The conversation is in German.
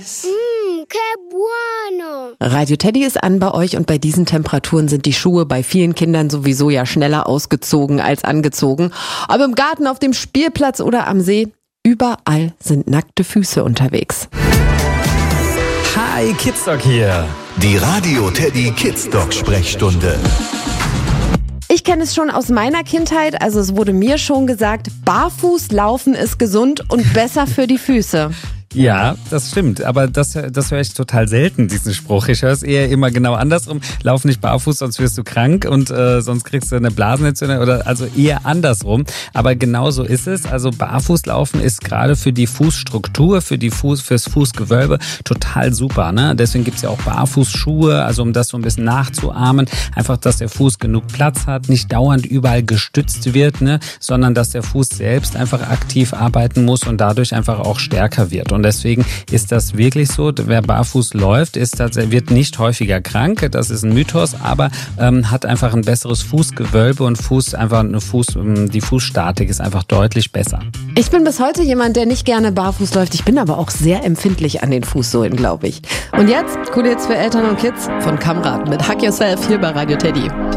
Que bueno. Radio Teddy ist an bei euch und bei diesen Temperaturen sind die Schuhe bei vielen Kindern sowieso ja schneller ausgezogen als angezogen. Aber im Garten, auf dem Spielplatz oder am See, überall sind nackte Füße unterwegs. Hi, Kidsdoc hier. Die Radio Teddy Kidsdoc Sprechstunde. Ich kenne es schon aus meiner Kindheit, also es wurde mir schon gesagt, barfuß laufen ist gesund und besser für die Füße. Ja, das stimmt, aber das höre ich total selten, diesen Spruch. Ich höre es eher immer genau andersrum. Lauf nicht barfuß, sonst wirst du krank und sonst kriegst du eine Blasenentzündung oder also eher andersrum. Aber genau so ist es. Also Barfußlaufen ist gerade für die Fußstruktur, fürs Fußgewölbe total super. Ne? Deswegen gibt's ja auch Barfußschuhe, also um das so ein bisschen nachzuahmen. Einfach, dass der Fuß genug Platz hat, nicht dauernd überall gestützt wird, ne? Sondern dass der Fuß selbst einfach aktiv arbeiten muss und dadurch einfach auch stärker wird. Und deswegen ist das wirklich so, wer barfuß läuft, wird nicht häufiger krank, das ist ein Mythos, aber hat einfach ein besseres Fußgewölbe und die Fußstatik ist einfach deutlich besser. Ich bin bis heute jemand, der nicht gerne barfuß läuft, ich bin aber auch sehr empfindlich an den Fußsohlen, glaube ich. Und jetzt, coole Hits für Eltern und Kids von Kamrat mit Hug Yourself hier bei Radio Teddy.